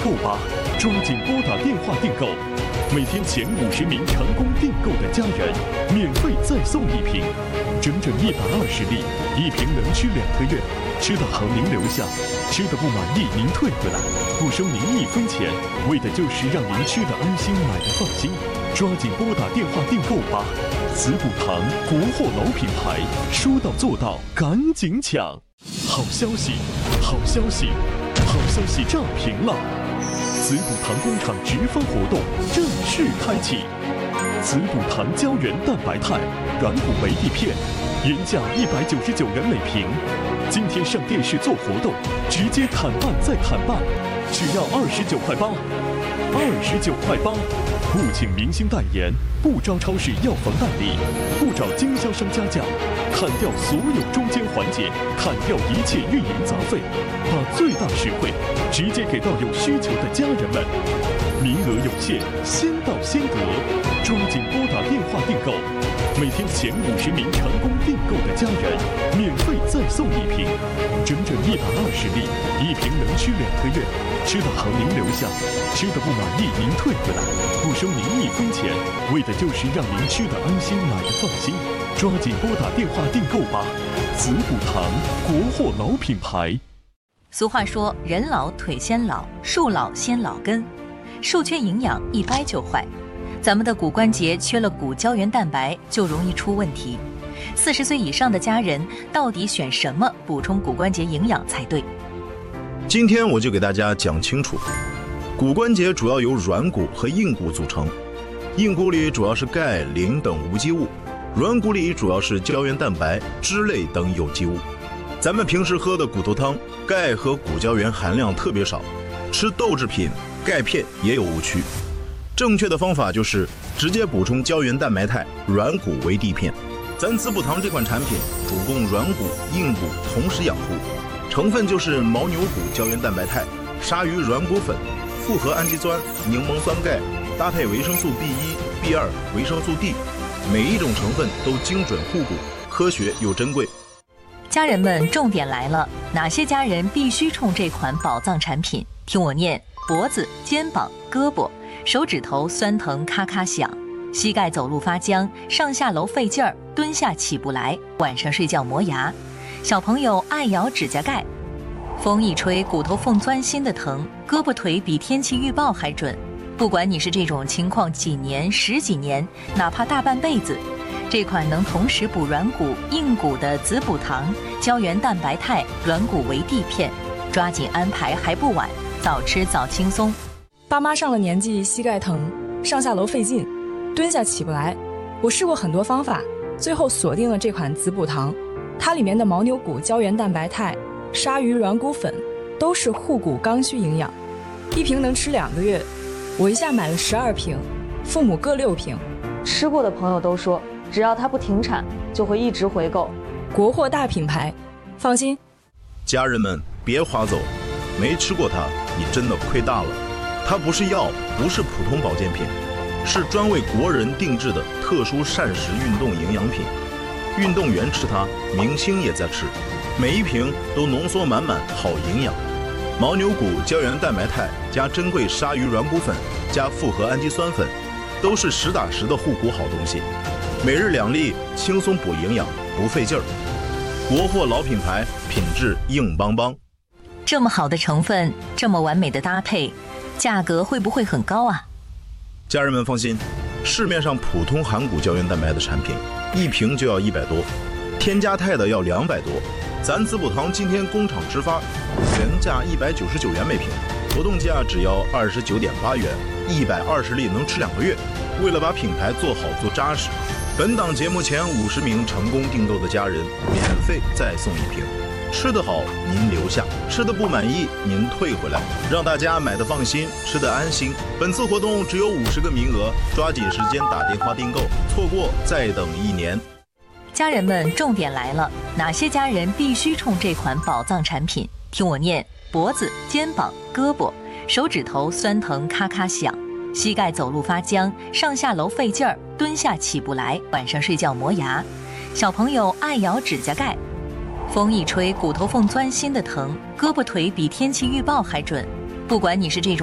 购吧，抓紧拨打电话订购。每天前50名成功订购的家人，免费再送1瓶，整整120粒，1瓶能吃2个月。吃得好您留下，吃得不满意您退回来，不收您1分钱，为的就是让您吃得安心，买得放心。抓紧拨打电话订购吧！滋补堂国货老品牌，说到做到，赶紧抢！好消息，好消息，好消息炸屏了！滋补堂工厂直发活动正式开启，滋补堂胶原蛋白肽软骨维 D 片，原价199元每瓶，今天上电视做活动，直接砍半再砍半，只要29块8，29块8。不请明星代言，不招超市药房代理，不找经销商加价，砍掉所有中间环节，砍掉一切运营杂费，把最大实惠直接给到有需求的家人们。名额有限，先到先得，抓紧拨打电话订购。每天前50名成功订购的家人，免费再送1瓶，整整120粒，1瓶能吃2个月。吃得好您留下，吃得不满意您退回来，不收您1分钱，为的就是让您吃得安心，买得放心。抓紧拨打电话订购吧！滋补堂国货老品牌。 俗话说，人老腿先老，树老先老根，树缺营养一掰就坏。咱们的骨关节缺了骨胶原蛋白，就容易出问题。40岁以上的家人到底选什么补充骨关节营养才对？ 今天我就给大家讲清楚，骨关节主要由软骨和硬骨组成，硬骨里主要是钙、磷等无机物，软骨里主要是胶原蛋白、脂类等有机物。咱们平时喝的骨头汤，钙和骨胶原含量特别少，吃豆制品、钙片也有误区。正确的方法就是直接补充胶原蛋白肽软骨维 D 片。咱滋补堂这款产品主供软骨、硬骨同时养护，成分就是牦牛骨胶原蛋白肽、鲨鱼软骨粉、复合氨基酸、柠檬酸钙，搭配维生素 B1、B2、维生素 D， 每一种成分都精准护骨，科学又珍贵。 家人们，重点来了，哪些家人必须冲这款宝藏产品？听我念：脖子、肩膀、胳膊、手指头酸疼咔咔响，膝盖走路发僵，上下楼费劲儿，蹲下起不来，晚上睡觉磨牙，小朋友爱咬指甲盖，风一吹骨头缝钻心的疼，胳膊腿比天气预报还准。不管你是这种情况几年、10几年，哪怕大半辈子，这款能同时补软骨、硬骨的滋补堂胶原蛋白肽软骨维 D 片，抓紧安排还不晚，早吃早轻松。 爸妈上了年纪，膝盖疼，上下楼费劲，蹲下起不来。我试过很多方法，最后锁定了这款滋补堂。它里面的牦牛骨胶原蛋白肽、鲨鱼软骨粉都是护骨刚需营养，1瓶能吃2个月。我一下买了12瓶，父母各6瓶。 吃过的朋友都说，只要它不停产，就会一直回购。 国货大品牌，放心。 家人们别划走，没吃过它，你真的亏大了。它不是药，不是普通保健品，是专为国人定制的特殊膳食运动营养品。运动员吃它，明星也在吃，每一瓶都浓缩满满好营养。牦牛骨胶原蛋白肽加珍贵鲨鱼软骨粉加复合氨基酸粉，都是实打实的护骨好东西。每日2粒，轻松补营养，不费劲儿。国货老品牌，品质硬邦邦。 这么好的成分，这么完美的搭配，价格会不会很高啊？ 家人们放心，市面上普通含骨胶原蛋白的产品，1瓶就要100多，添加肽的要200多。咱滋补堂今天工厂直发，原价199元每瓶，活动价只要29.8元，120粒能吃2个月。为了把品牌做好做扎实，本档节目前50名成功订购的家人，免费再送1瓶。吃得好您留下，吃得不满意您退回来，让大家买得放心，吃得安心。本次活动只有50个名额，抓紧时间打电话订购，错过再等1年。 家人们，重点来了，哪些家人必须冲这款宝藏产品？听我念：脖子、肩膀、胳膊、手指头酸疼咔咔响，膝盖走路发僵，上下楼费劲儿，蹲下起不来，晚上睡觉磨牙，小朋友爱咬指甲盖，风一吹骨头缝钻心的疼，胳膊腿比天气预报还准。不管你是这种